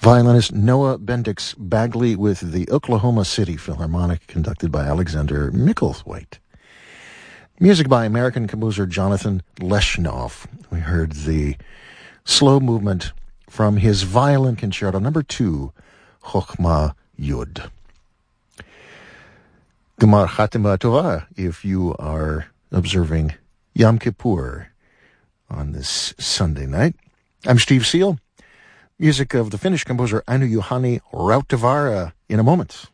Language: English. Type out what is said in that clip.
Violinist Noah Bendix Bagley with the Oklahoma City Philharmonic, conducted by Alexander Micklethwaite. Music by American composer Jonathan Leshnov. We heard the slow movement from his Violin Concerto No. 2, Chokhmah Yud. Gemar Chatima Tova, if you are observing Yom Kippur on this Sunday night. I'm Steve Seal. Music of the Finnish composer Ainu Juhani Rautavaara in a moment.